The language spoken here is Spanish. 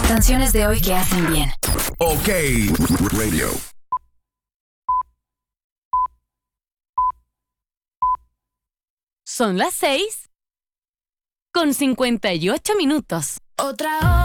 Canciones de hoy que hacen bien. OK Radio. Son las 6:58. Otra hora.